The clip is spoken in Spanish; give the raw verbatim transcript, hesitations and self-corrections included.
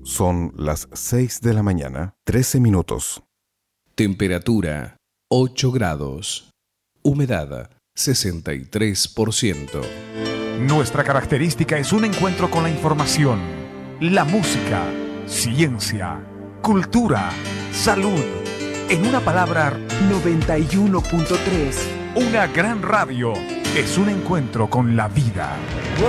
Son las seis de la mañana, trece minutos. Temperatura ocho grados. Humedad sesenta y tres por ciento. Nuestra característica es un encuentro con la información, la música, ciencia, cultura, salud. En una palabra, noventa y uno punto tres. Una gran radio es un encuentro con la vida.